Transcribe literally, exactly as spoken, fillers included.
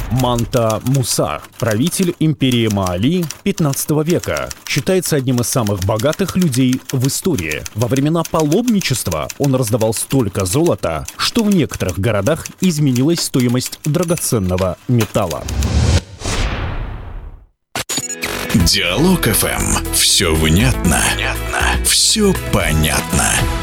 Манта Муса, правитель империи Маали пятнадцатого века, считается одним из самых богатых людей в истории. Во времена паломничества он раздавал столько золота, что в некоторых городах изменилась стоимость драгоценного металла. Диалог эф эм. Все внятно, внятно, все понятно.